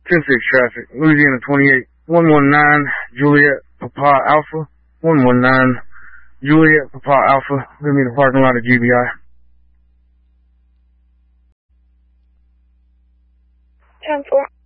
10-6 traffic, Louisiana 28, 119, Juliet, Papa Alpha, 119, Juliet, Papa Alpha, leave me in the parking lot of GBI. 10-4.